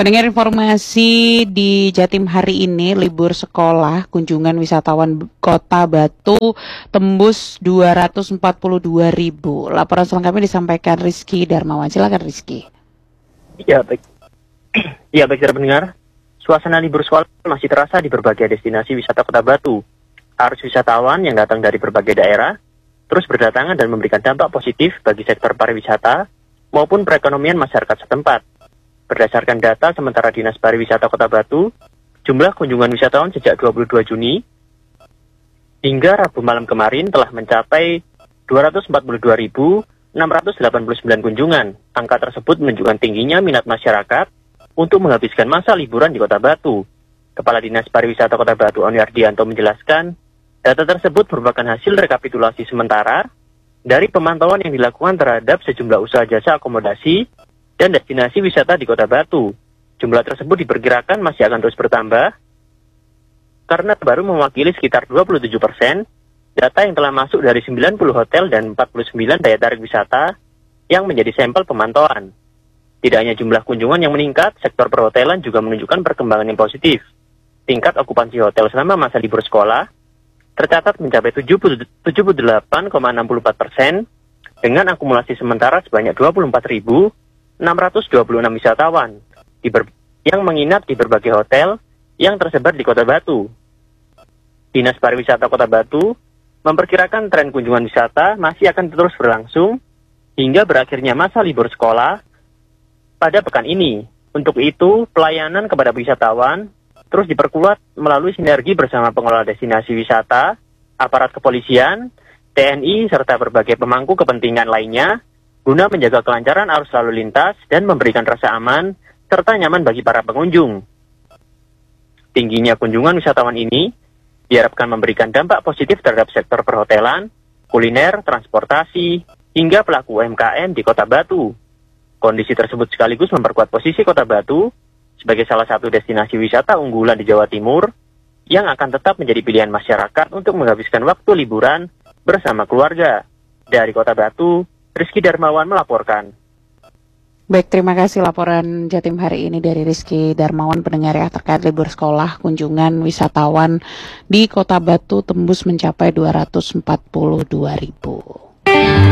Pendengar, informasi di Jatim hari ini, libur sekolah, kunjungan wisatawan Kota Batu tembus 242.000. Laporan selengkapnya disampaikan Rizky Darmawan. Silakan Rizky. Iya, baik. Iya, baik para pendengar. Suasana libur sekolah masih terasa di berbagai destinasi wisata Kota Batu. Arus wisatawan yang datang dari berbagai daerah terus berdatangan dan memberikan dampak positif bagi sektor pariwisata maupun perekonomian masyarakat setempat. Berdasarkan data sementara Dinas Pariwisata Kota Batu, jumlah kunjungan wisatawan sejak 22 Juni hingga Rabu malam kemarin telah mencapai 242.689 kunjungan. Angka tersebut menunjukkan tingginya minat masyarakat untuk menghabiskan masa liburan di Kota Batu. Kepala Dinas Pariwisata Kota Batu, Oni Ardianto, menjelaskan, data tersebut merupakan hasil rekapitulasi sementara dari pemantauan yang dilakukan terhadap sejumlah usaha jasa akomodasi dan destinasi wisata di Kota Batu. Jumlah tersebut diperkirakan masih akan terus bertambah karena baru mewakili sekitar 27% data yang telah masuk dari 90 hotel dan 49 daya tarik wisata yang menjadi sampel pemantauan. Tidak hanya jumlah kunjungan yang meningkat, sektor perhotelan juga menunjukkan perkembangan yang positif. Tingkat okupansi hotel selama masa libur sekolah tercatat mencapai 78,64% dengan akumulasi sementara sebanyak 24.626 wisatawan yang menginap di berbagai hotel yang tersebar di Kota Batu. Dinas Pariwisata Kota Batu memperkirakan tren kunjungan wisata masih akan terus berlangsung hingga berakhirnya masa libur sekolah pada pekan ini. Untuk itu, pelayanan kepada wisatawan terus diperkuat melalui sinergi bersama pengelola destinasi wisata, aparat kepolisian, TNI, serta berbagai pemangku kepentingan lainnya guna menjaga kelancaran arus lalu lintas dan memberikan rasa aman serta nyaman bagi para pengunjung. Tingginya kunjungan wisatawan ini diharapkan memberikan dampak positif terhadap sektor perhotelan, kuliner, transportasi, hingga pelaku UMKM di Kota Batu. Kondisi tersebut sekaligus memperkuat posisi Kota Batu sebagai salah satu destinasi wisata unggulan di Jawa Timur yang akan tetap menjadi pilihan masyarakat untuk menghabiskan waktu liburan bersama keluarga. Dari Kota Batu, Rizky Darmawan melaporkan. Baik, terima kasih laporan Jatim hari ini dari Rizky Darmawan. Pendengar ya, terkait libur sekolah, kunjungan wisatawan di Kota Batu tembus mencapai 242.000.